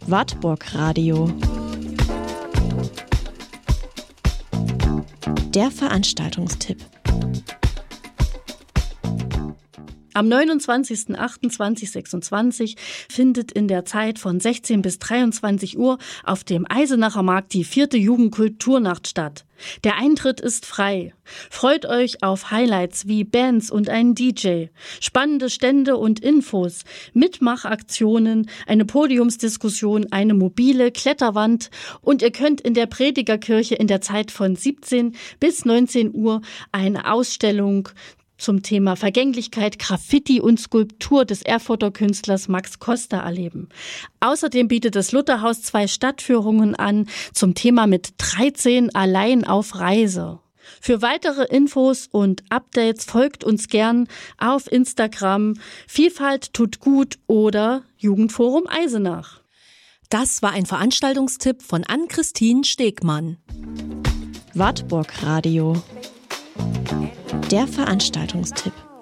Wartburg Radio. Der Veranstaltungstipp. Am 29.08.2026 findet in der Zeit von 16 bis 23 Uhr auf dem Eisenacher Markt die 4. Jugendkulturnacht statt. Der Eintritt ist frei. Freut euch auf Highlights wie Bands und einen DJ, spannende Stände und Infos, Mitmachaktionen, eine Podiumsdiskussion, eine mobile Kletterwand und ihr könnt in der Predigerkirche in der Zeit von 17 bis 19 Uhr eine Ausstellung zum Thema Vergänglichkeit, Graffiti und Skulptur des Erfurter Künstlers Max Costa erleben. Außerdem bietet das Lutherhaus 2 Stadtführungen an zum Thema mit 13 allein auf Reise. Für weitere Infos und Updates folgt uns gern auf Instagram Vielfalt tut gut oder Jugendforum Eisenach. Das war ein Veranstaltungstipp von Ann-Christine Stegmann. Wartburg Radio. Der Veranstaltungstipp.